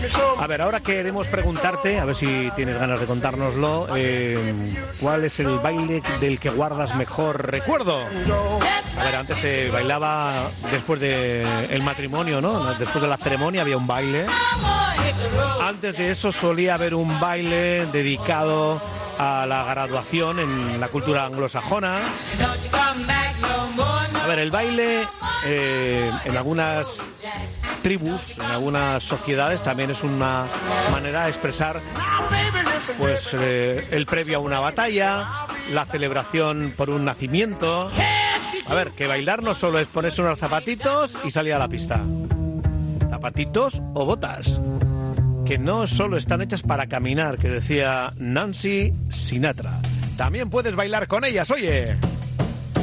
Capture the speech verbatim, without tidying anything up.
A ver, ahora queremos preguntarte, a ver si tienes ganas de contárnoslo, eh, ¿cuál es el baile del que guardas mejor recuerdo? A ver, antes se bailaba después del matrimonio, ¿no? Después de la ceremonia había un baile. Antes de eso solía haber un baile dedicado a la graduación en la cultura anglosajona. A ver, el baile eh, en algunas tribus, en algunas sociedades también es una manera de expresar pues eh, el previo a una batalla, la celebración por un nacimiento. A ver, que bailar no solo es ponerse unos zapatitos y salir a la pista. Zapatitos o botas, que no solo están hechas para caminar, que decía Nancy Sinatra. También puedes bailar con ellas, oye.